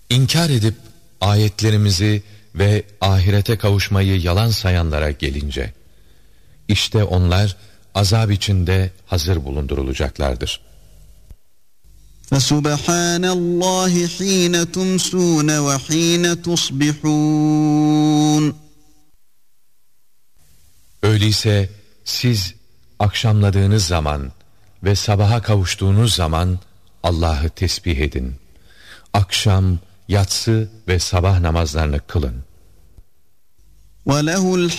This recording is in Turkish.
İnkar edip ayetlerimizi ve ahirete kavuşmayı yalan sayanlara gelince, işte onlar azap içinde hazır bulundurulacaklardır. فَسُبْحَانَ اللّٰهِ حِينَ تُمْسُونَ وَحِينَ تُصْبِحُونَ. Öyleyse siz akşamladığınız zaman ve sabaha kavuştuğunuz zaman Allah'ı tesbih edin. Akşam, yatsı ve sabah namazlarını kılın. وَلَهُ